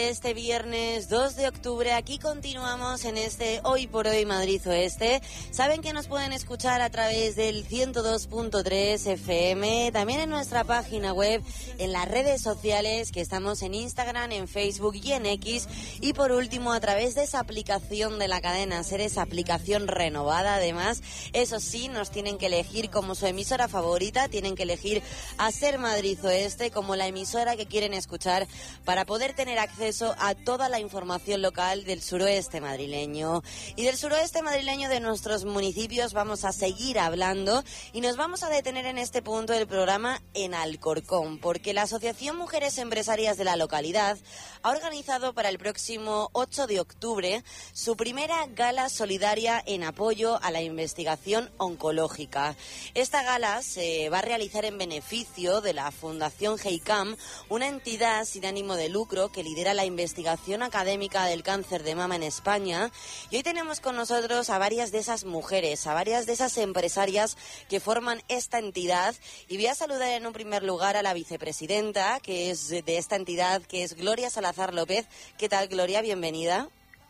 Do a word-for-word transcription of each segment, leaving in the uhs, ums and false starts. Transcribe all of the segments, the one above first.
Este viernes dos de octubre, aquí continuamos en este Hoy por Hoy Madrid Oeste. Saben que nos pueden escuchar a través del ciento dos punto tres F M, también en nuestra página web, en las redes sociales, que estamos en Instagram, en Facebook y en X. Y por último, a través de esa aplicación de la cadena SER, esa aplicación renovada además. Eso sí, nos tienen que elegir como su emisora favorita, tienen que elegir a SER Madrid Oeste como la emisora que quieren escuchar para poder tener acceso a toda la información local del suroeste madrileño. Y del suroeste madrileño, de nuestros municipios, vamos a seguir hablando y nos vamos a detener en este punto del programa en Alcorcón, porque la Asociación Mujeres Empresarias de la localidad ha organizado para el próximo ocho de octubre su primera gala solidaria en apoyo a la investigación oncológica. Esta gala se va a realizar en beneficio de la Fundación GEICAM, una entidad sin ánimo de lucro que lidera la investigación académica del cáncer de mama en España. Y hoy tenemos con nosotros a varias de esas mujeres, a varias de esas empresarias que forman esta entidad. Y voy a saludar en un primer lugar a la vicepresidenta, que es de esta entidad, que es Gloria Salazar López. ¿Qué tal, Gloria? Bienvenida.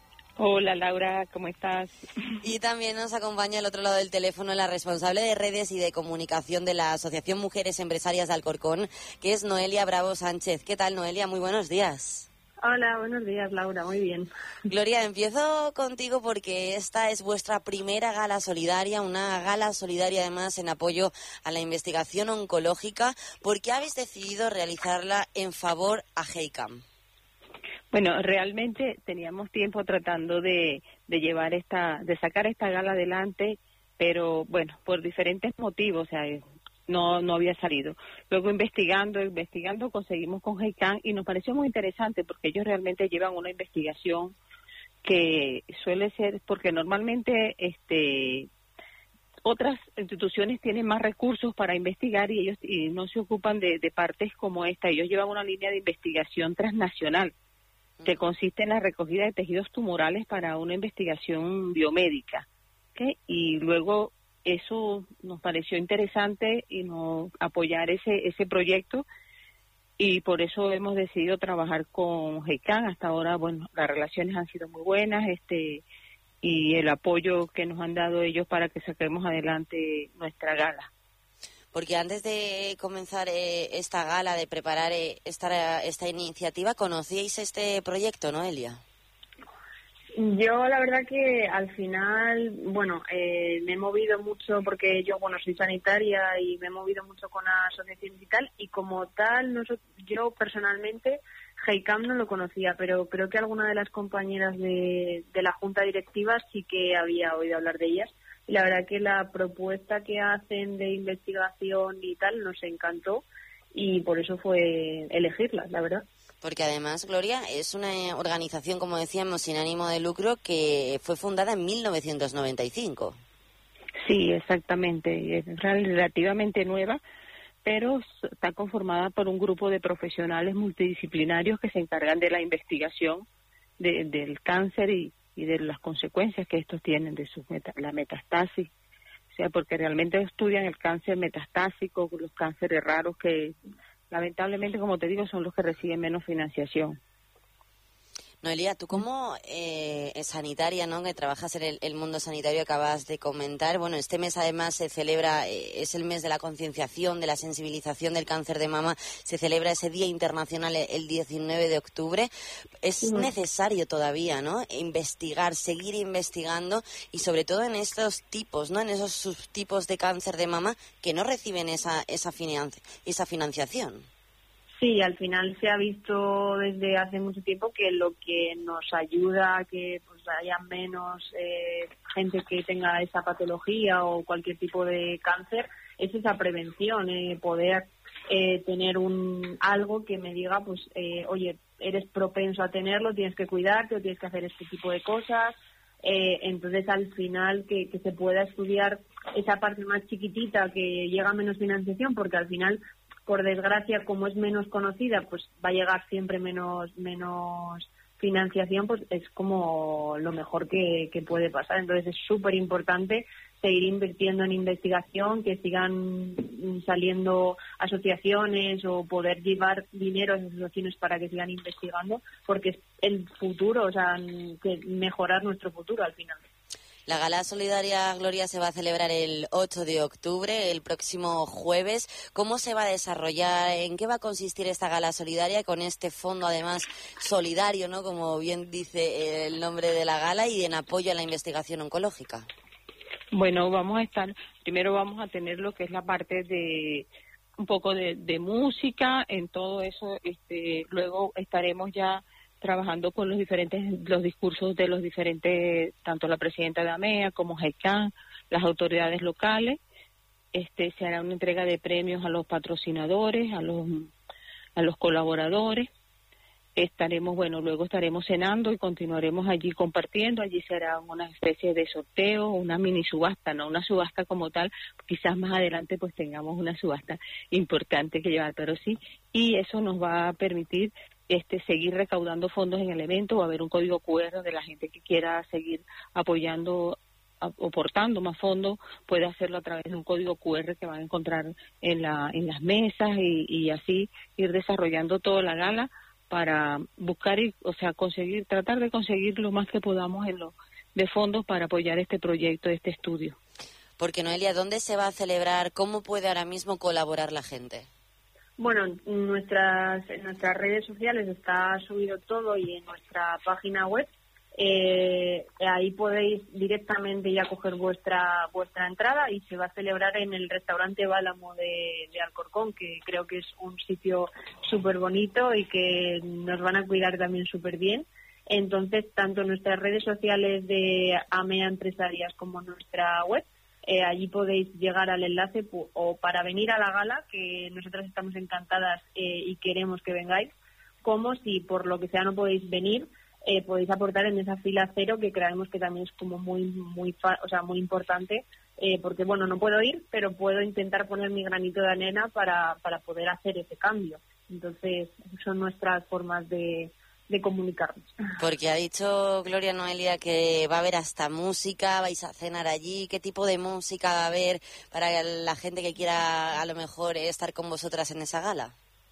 Hola, Laura, ¿cómo estás? Y también nos acompaña al otro lado del teléfono la responsable de redes y de comunicación de la Asociación Mujeres Empresarias de Alcorcón, que es Noelia Bravo Sánchez. ¿Qué tal, Noelia? Muy buenos días. Hola, buenos días, Laura, muy bien. Gloria, empiezo contigo porque esta es vuestra primera gala solidaria, una gala solidaria además en apoyo a la investigación oncológica. ¿Por qué habéis decidido realizarla en favor a GEICAM? Bueno, realmente teníamos tiempo tratando de, de llevar esta, de sacar esta gala adelante, pero bueno, por diferentes motivos, o sea, no no había salido. Luego investigando, investigando, conseguimos con GEICAM y nos pareció muy interesante porque ellos realmente llevan una investigación que suele ser, porque normalmente este otras instituciones tienen más recursos para investigar y ellos y no se ocupan de, de partes como esta. Ellos llevan una línea de investigación transnacional que consiste en la recogida de tejidos tumorales para una investigación biomédica, ¿okay? Y luego eso nos pareció interesante y nos apoyar ese ese proyecto y por eso hemos decidido trabajar con GEICAM. Hasta ahora, bueno, las relaciones han sido muy buenas, este y el apoyo que nos han dado ellos para que saquemos adelante nuestra gala. Porque antes de comenzar eh, esta gala, de preparar eh, esta esta iniciativa, ¿conocíais este proyecto, Noelia? Yo la verdad que al final, bueno, eh, me he movido mucho porque yo, bueno, soy sanitaria y me he movido mucho con la asociación y tal, y como tal, nosotros, yo personalmente, GEICAM no lo conocía, pero creo que alguna de las compañeras de, de la junta directiva sí que había oído hablar de ellas. Y la verdad que la propuesta que hacen de investigación y tal nos encantó y por eso fue elegirlas, la verdad. Porque además, Gloria, es una organización, como decíamos, sin ánimo de lucro que fue fundada en mil novecientos noventa y cinco. Sí, exactamente. Es relativamente nueva, pero está conformada por un grupo de profesionales multidisciplinarios que se encargan de la investigación de, del cáncer y, y de las consecuencias que estos tienen de su meta, la metastasis. O sea, porque realmente estudian el cáncer metastásico, los cánceres raros que lamentablemente, como te digo, son los que reciben menos financiación. Noelia, tú como eh, sanitaria, ¿no?, que trabajas en el, el mundo sanitario, acabas de comentar, bueno, este mes además se celebra, eh, es el mes de la concienciación, de la sensibilización del cáncer de mama, se celebra ese Día Internacional el diecinueve de octubre. Es sí. necesario todavía, ¿no?, investigar, seguir investigando y sobre todo en estos tipos, ¿no?, en esos subtipos de cáncer de mama que no reciben esa, esa, financi- esa financiación. Sí, al final se ha visto desde hace mucho tiempo que lo que nos ayuda a que pues haya menos eh, gente que tenga esa patología o cualquier tipo de cáncer es esa prevención, eh, poder eh, tener un algo que me diga, pues, eh, oye, eres propenso a tenerlo, tienes que cuidarte o tienes que hacer este tipo de cosas. Eh, entonces, al final, que, que se pueda estudiar esa parte más chiquitita que llega a menos financiación, porque al final, por desgracia, como es menos conocida, pues va a llegar siempre menos menos financiación, pues es como lo mejor que, que puede pasar. Entonces es súper importante seguir invirtiendo en investigación, que sigan saliendo asociaciones o poder llevar dinero a esas asociaciones para que sigan investigando, porque es el futuro, o sea, que mejorar nuestro futuro al final. La Gala Solidaria, Gloria, se va a celebrar el ocho de octubre, el próximo jueves. ¿Cómo se va a desarrollar? ¿En qué va a consistir esta Gala Solidaria con este fondo, además, solidario, ¿no? Como bien dice el nombre de la gala, y en apoyo a la investigación oncológica? Bueno, vamos a estar, primero vamos a tener lo que es la parte de un poco de, de música, en todo eso, este, luego estaremos ya trabajando con los diferentes los discursos de los diferentes, tanto la presidenta de AMEA como GECAN, las autoridades locales. Este se hará una entrega de premios a los patrocinadores, a los a los colaboradores. Estaremos, bueno, luego estaremos cenando y continuaremos allí compartiendo. Allí se hará una especie de sorteo, una mini subasta, no una subasta como tal. Quizás más adelante pues tengamos una subasta importante que llevar, pero sí. Y eso nos va a permitir este seguir recaudando fondos en el evento. Va a haber un código cu erre de la gente que quiera seguir apoyando o aportando más fondos, puede hacerlo a través de un código cu erre que van a encontrar en la en las mesas y, y así ir desarrollando toda la gala para buscar y, o sea, conseguir, tratar de conseguir lo más que podamos en lo de fondos para apoyar este proyecto, este estudio. Porque, Noelia, ¿dónde se va a celebrar? ¿Cómo puede ahora mismo colaborar la gente? Bueno, en nuestras, en nuestras redes sociales está subido todo y en nuestra página web. Eh, ahí podéis directamente ya coger vuestra vuestra entrada y se va a celebrar en el restaurante Bálamo de, de Alcorcón, que creo que es un sitio súper bonito y que nos van a cuidar también súper bien. Entonces, tanto nuestras redes sociales de AMEA Empresarias como nuestra web, eh, allí podéis llegar al enlace o para venir a la gala, que nosotras estamos encantadas eh, y queremos que vengáis, como si por lo que sea no podéis venir, Eh, podéis aportar en esa fila cero, que creemos que también es como muy muy o sea muy importante, eh, porque bueno, no puedo ir, pero puedo intentar poner mi granito de arena para para poder hacer ese cambio. Entonces son nuestras formas de de comunicarnos. Porque ha dicho Gloria, Noelia, que va a haber hasta música, vais a cenar allí. ¿Qué tipo de música va a haber para la gente que quiera a lo mejor estar con vosotras en esa gala?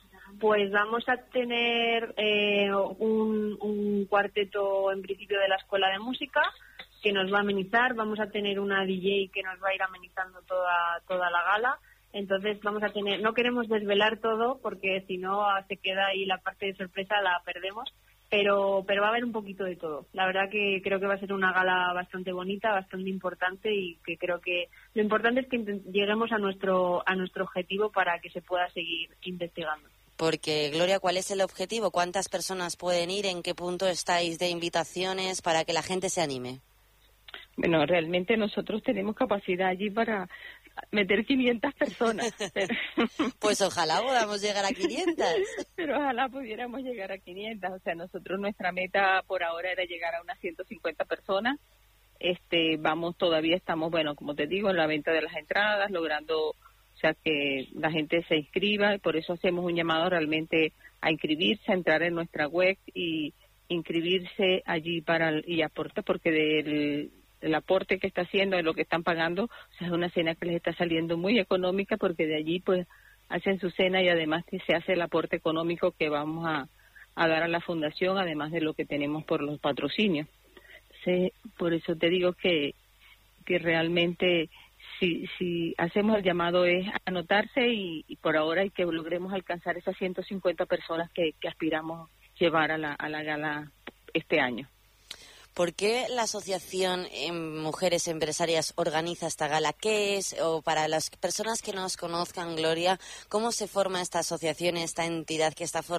Pues vamos a tener eh, un, un cuarteto en principio de la Escuela de Música que nos va a amenizar. Vamos a tener una D J que nos va a ir amenizando toda toda la gala. Entonces vamos a tener, no queremos desvelar todo porque si no se queda ahí la parte de sorpresa, la perdemos, pero pero va a haber un poquito de todo. La verdad que creo que va a ser una gala bastante bonita, bastante importante, y que creo que lo importante es que lleguemos a nuestro a nuestro objetivo para que se pueda seguir investigando. Porque, Gloria, ¿cuál es el objetivo? ¿Cuántas personas pueden ir? ¿En qué punto estáis de invitaciones para que la gente se anime? Bueno, realmente nosotros tenemos capacidad allí para meter quinientas personas. Pero... Pues ojalá podamos llegar a quinientas. Pero ojalá pudiéramos llegar a quinientas. O sea, nosotros nuestra meta por ahora era llegar a unas ciento cincuenta personas. Este, vamos, todavía estamos, bueno, como te digo, en la venta de las entradas, logrando... O sea, que la gente se inscriba, y por eso hacemos un llamado realmente a inscribirse, a entrar en nuestra web y inscribirse allí para el, y aportar, porque del el aporte que está haciendo, de lo que están pagando, o sea, es una cena que les está saliendo muy económica, porque de allí pues hacen su cena y además se hace el aporte económico que vamos a, a dar a la fundación, además de lo que tenemos por los patrocinios. Entonces, por eso te digo que, que realmente... Si, si hacemos el llamado es anotarse y, y por ahora hay que logremos alcanzar esas ciento cincuenta personas que, que aspiramos llevar a la, a la gala este año. ¿Por qué la Asociación Mujeres Empresarias organiza esta gala? ¿Qué es? O para las personas que nos conozcan, Gloria, ¿cómo se forma esta asociación, esta entidad que está formada